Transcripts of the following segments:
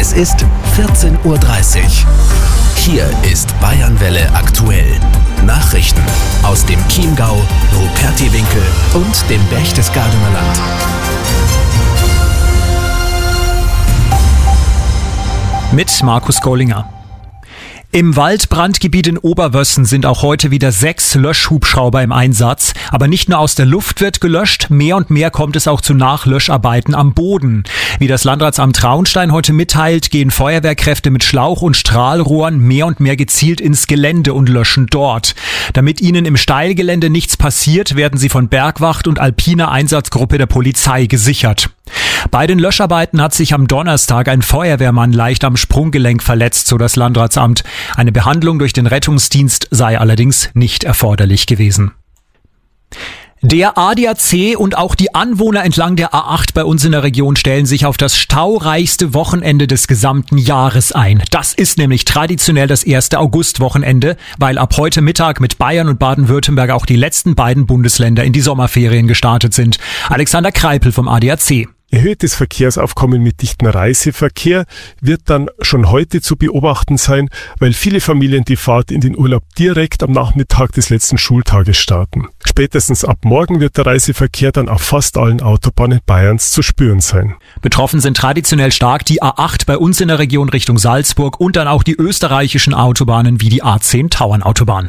Es ist 14:30 Uhr. Hier ist Bayernwelle aktuell. Nachrichten aus dem Chiemgau, Rupertiwinkel und dem Berchtesgadener Land. Mit Markus Gollinger. Im Waldbrandgebiet in Oberwössen sind auch heute wieder 6 Löschhubschrauber im Einsatz. Aber nicht nur aus der Luft wird gelöscht, mehr und mehr kommt es auch zu Nachlöscharbeiten am Boden. Wie das Landratsamt Traunstein heute mitteilt, gehen Feuerwehrkräfte mit Schlauch- und Strahlrohren mehr und mehr gezielt ins Gelände und löschen dort. Damit ihnen im Steilgelände nichts passiert, werden sie von Bergwacht und alpiner Einsatzgruppe der Polizei gesichert. Bei den Löscharbeiten hat sich am Donnerstag ein Feuerwehrmann leicht am Sprunggelenk verletzt, so das Landratsamt. Eine Behandlung durch den Rettungsdienst sei allerdings nicht erforderlich gewesen. Der ADAC und auch die Anwohner entlang der A8 bei uns in der Region stellen sich auf das staureichste Wochenende des gesamten Jahres ein. Das ist nämlich traditionell das 1. August-Wochenende, weil ab heute Mittag mit Bayern und Baden-Württemberg auch die letzten beiden Bundesländer in die Sommerferien gestartet sind. Alexander Kreipel vom ADAC. Erhöhtes Verkehrsaufkommen mit dichtem Reiseverkehr wird dann schon heute zu beobachten sein, weil viele Familien die Fahrt in den Urlaub direkt am Nachmittag des letzten Schultages starten. Spätestens ab morgen wird der Reiseverkehr dann auf fast allen Autobahnen Bayerns zu spüren sein. Betroffen sind traditionell stark die A8 bei uns in der Region Richtung Salzburg und dann auch die österreichischen Autobahnen wie die A10 Tauernautobahn.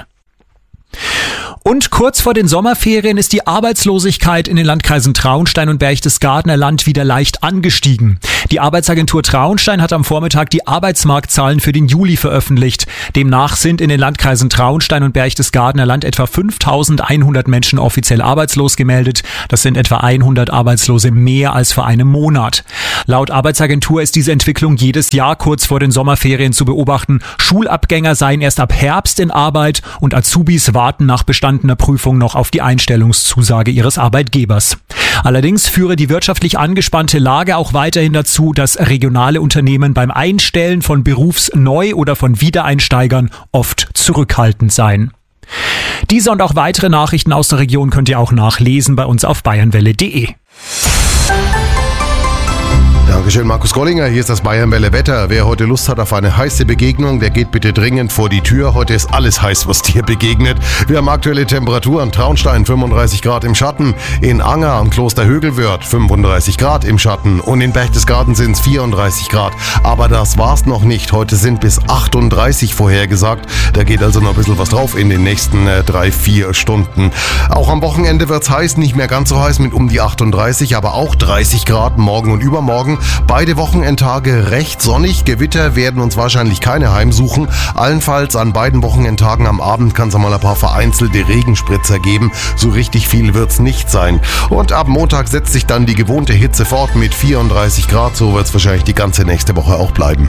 Und kurz vor den Sommerferien ist die Arbeitslosigkeit in den Landkreisen Traunstein und Berchtesgadener Land wieder leicht angestiegen. Die Arbeitsagentur Traunstein hat am Vormittag die Arbeitsmarktzahlen für den Juli veröffentlicht. Demnach sind in den Landkreisen Traunstein und Berchtesgadener Land etwa 5.100 Menschen offiziell arbeitslos gemeldet. Das sind etwa 100 Arbeitslose mehr als vor einem Monat. Laut Arbeitsagentur ist diese Entwicklung jedes Jahr kurz vor den Sommerferien zu beobachten. Schulabgänger seien erst ab Herbst in Arbeit und Azubis warten nach bestandener Prüfung noch auf die Einstellungszusage ihres Arbeitgebers. Allerdings führe die wirtschaftlich angespannte Lage auch weiterhin dazu, dass regionale Unternehmen beim Einstellen von Berufsneu- oder von Wiedereinsteigern oft zurückhaltend seien. Diese und auch weitere Nachrichten aus der Region könnt ihr auch nachlesen bei uns auf bayernwelle.de. Dankeschön, Markus Gollinger. Hier ist das Bayernwelle Wetter. Wer heute Lust hat auf eine heiße Begegnung, der geht bitte dringend vor die Tür. Heute ist alles heiß, was dir begegnet. Wir haben aktuelle Temperaturen. Traunstein 35 Grad im Schatten. In Anger am Kloster Högelwörth 35 Grad im Schatten. Und in Berchtesgaden sind es 34 Grad. Aber das war's noch nicht. Heute sind bis 38 vorhergesagt. Da geht also noch ein bisschen was drauf in den nächsten 3-4 Stunden. Auch am Wochenende wird's heiß. Nicht mehr ganz so heiß mit um die 38, aber auch 30 Grad morgen und übermorgen. Beide Wochenendtage recht sonnig. Gewitter werden uns wahrscheinlich keine heimsuchen. Allenfalls an beiden Wochenendtagen am Abend kann es einmal ein paar vereinzelte Regenspritzer geben. So richtig viel wird's nicht sein. Und ab Montag setzt sich dann die gewohnte Hitze fort mit 34 Grad. So wird's wahrscheinlich die ganze nächste Woche auch bleiben.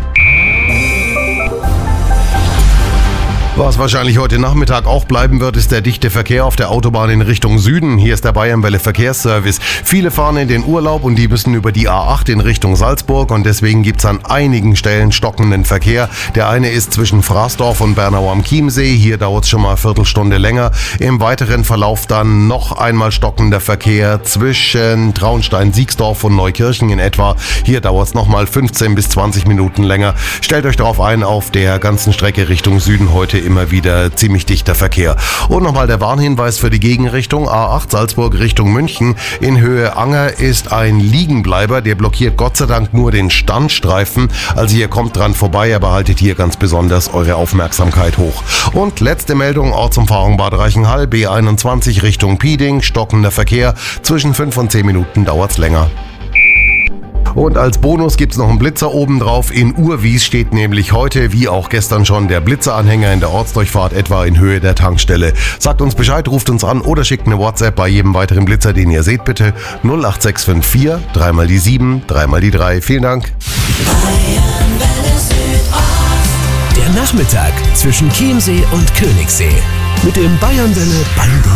Was wahrscheinlich heute Nachmittag auch bleiben wird, ist der dichte Verkehr auf der Autobahn in Richtung Süden. Hier ist der Bayernwelle Verkehrsservice. Viele fahren in den Urlaub und die müssen über die A8 in Richtung Salzburg und deswegen gibt's an einigen Stellen stockenden Verkehr. Der eine ist zwischen Fraßdorf und Bernau am Chiemsee. Hier dauert's schon mal eine Viertelstunde länger. Im weiteren Verlauf dann noch einmal stockender Verkehr zwischen Traunstein-Siegsdorf und Neukirchen in etwa. Hier dauert's noch mal 15 bis 20 Minuten länger. Stellt euch darauf ein, auf der ganzen Strecke Richtung Süden heute immer wieder ziemlich dichter Verkehr. Und nochmal der Warnhinweis für die Gegenrichtung A8 Salzburg Richtung München. In Höhe Anger ist ein Liegenbleiber, der blockiert Gott sei Dank nur den Standstreifen. Also ihr kommt dran vorbei, aber haltet hier ganz besonders eure Aufmerksamkeit hoch. Und letzte Meldung, Ortsumfahrung Bad Reichenhall, B21 Richtung Pieding, stockender Verkehr. Zwischen 5 und 10 Minuten dauert's länger. Und als Bonus gibt's noch einen Blitzer obendrauf. In Urwies steht nämlich heute, wie auch gestern schon, der Blitzeranhänger in der Ortsdurchfahrt etwa in Höhe der Tankstelle. Sagt uns Bescheid, ruft uns an oder schickt eine WhatsApp bei jedem weiteren Blitzer, den ihr seht, bitte 08654 3 mal die 7, 3 mal die 3. Vielen Dank. Der Nachmittag zwischen Chiemsee und Königssee mit dem Bayernwelle Bango.